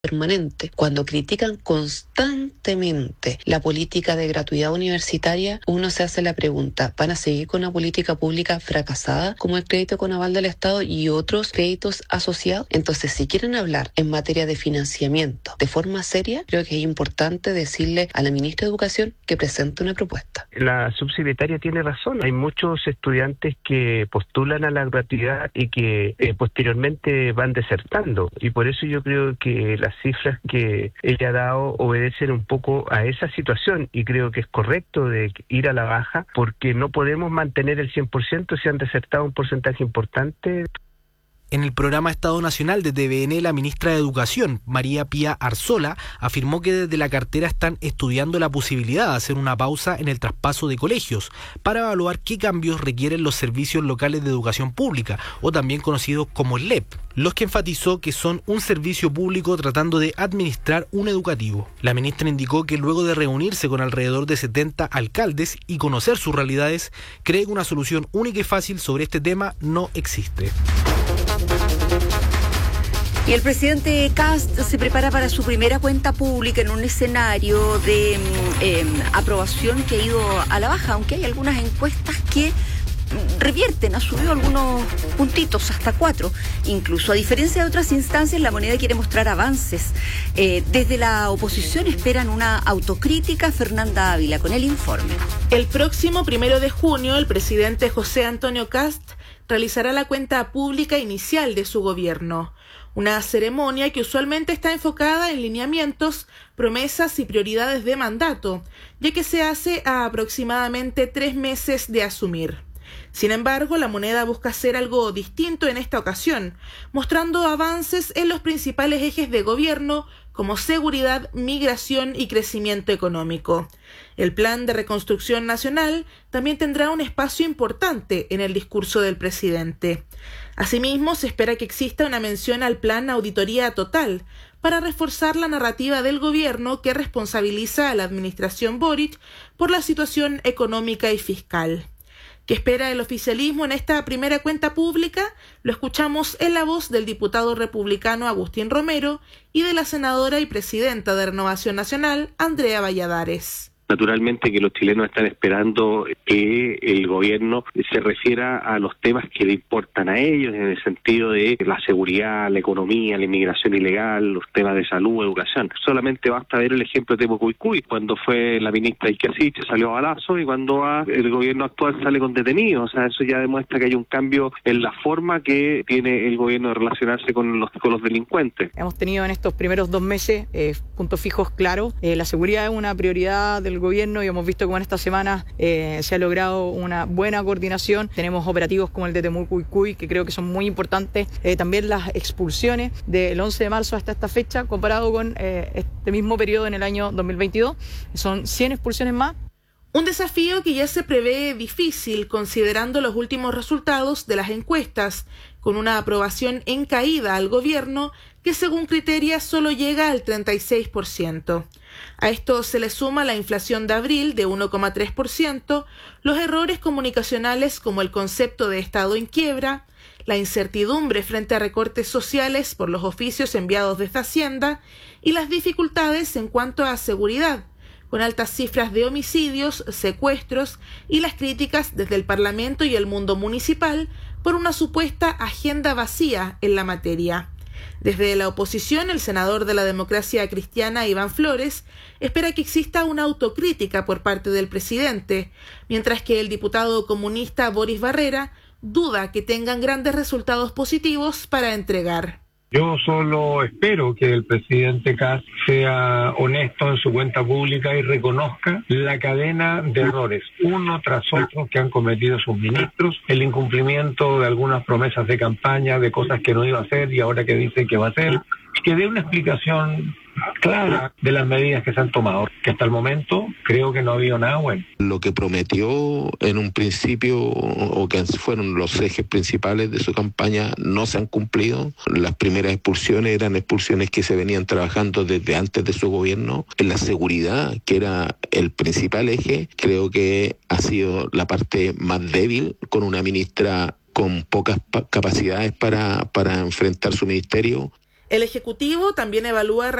permanente. Cuando critican constantemente la política de gratuidad universitaria, uno se hace la pregunta, ¿van a seguir con una política pública fracasada como el crédito con aval del Estado y otros créditos asociados? Entonces, si quieren hablar en materia de financiamiento de forma seria, creo que es importante decirle a la ministra de Educación que presente una propuesta. La subsecretaria tiene razón. Hay muchos estudiantes que postulan a la gratuidad y que posteriormente van desertando. Y por eso yo creo que las cifras que ella ha dado obedecen un poco a esa situación. Y creo que es correcto de ir a la baja porque no podemos mantener el 100% si han desertado un porcentaje importante. En el programa Estado Nacional de TVN, la ministra de Educación, María Pía Arzola, afirmó que desde la cartera están estudiando la posibilidad de hacer una pausa en el traspaso de colegios para evaluar qué cambios requieren los servicios locales de educación pública, o también conocidos como LEP, los que enfatizó que son un servicio público tratando de administrar un educativo. La ministra indicó que luego de reunirse con alrededor de 70 alcaldes y conocer sus realidades, cree que una solución única y fácil sobre este tema no existe. Y el presidente Kast se prepara para su primera cuenta pública en un escenario de aprobación que ha ido a la baja, aunque hay algunas encuestas que revierten, ha subido algunos puntitos, hasta 4. Incluso, a diferencia de otras instancias, La Moneda quiere mostrar avances. Desde la oposición esperan una autocrítica. Fernanda Ávila con el informe. El próximo 1 de junio, el presidente José Antonio Kast realizará la cuenta pública inicial de su gobierno. Una ceremonia que usualmente está enfocada en lineamientos, promesas y prioridades de mandato, ya que se hace a aproximadamente 3 meses de asumir. Sin embargo, La Moneda busca hacer algo distinto en esta ocasión, mostrando avances en los principales ejes de gobierno como seguridad, migración y crecimiento económico. El Plan de Reconstrucción Nacional también tendrá un espacio importante en el discurso del presidente. Asimismo, se espera que exista una mención al Plan Auditoría Total para reforzar la narrativa del gobierno que responsabiliza a la administración Boric por la situación económica y fiscal. ¿Qué espera el oficialismo en esta primera cuenta pública? Lo escuchamos en la voz del diputado republicano Agustín Romero y de la senadora y presidenta de Renovación Nacional, Andrea Valladares. Naturalmente que los chilenos están esperando que el gobierno se refiera a los temas que le importan a ellos, en el sentido de la seguridad, la economía, la inmigración ilegal, los temas de salud, educación. Solamente basta ver el ejemplo de Temucuicui, cuando fue la ministra Iquiasiche salió a balazo y cuando el gobierno actual sale con detenidos. O sea, eso ya demuestra que hay un cambio en la forma que tiene el gobierno de relacionarse con los delincuentes. Hemos tenido en estos primeros 2 meses puntos fijos claros. La seguridad es una prioridad del gobierno y hemos visto cómo en esta semana se ha logrado una buena coordinación. Tenemos operativos como el de Temucuicui que creo que son muy importantes. También las expulsiones del 11 de marzo hasta esta fecha, comparado con este mismo periodo en el año 2022, son 100 expulsiones más. Un desafío que ya se prevé difícil considerando los últimos resultados de las encuestas, con una aprobación en caída al gobierno que según Criteria solo llega al 36%. A esto se le suma la inflación de abril de 1,3%, los errores comunicacionales como el concepto de Estado en quiebra, la incertidumbre frente a recortes sociales por los oficios enviados desde Hacienda y las dificultades en cuanto a seguridad, con altas cifras de homicidios, secuestros y las críticas desde el Parlamento y el mundo municipal por una supuesta agenda vacía en la materia. Desde la oposición, el senador de la Democracia Cristiana, Iván Flores, espera que exista una autocrítica por parte del presidente, mientras que el diputado comunista Boris Barrera duda que tengan grandes resultados positivos para entregar. Yo solo espero que el presidente Kast sea honesto en su cuenta pública y reconozca la cadena de errores, uno tras otro, que han cometido sus ministros, el incumplimiento de algunas promesas de campaña, de cosas que no iba a hacer y ahora que dice que va a hacer, que dé una explicación clara de las medidas que se han tomado, que hasta el momento creo que no ha habido nada bueno. Lo que prometió en un principio, o que fueron los ejes principales de su campaña, no se han cumplido. Las primeras expulsiones eran expulsiones que se venían trabajando desde antes de su gobierno. En la seguridad, que era el principal eje, creo que ha sido la parte más débil, con una ministra con pocas capacidades para enfrentar su ministerio. El Ejecutivo también evalúa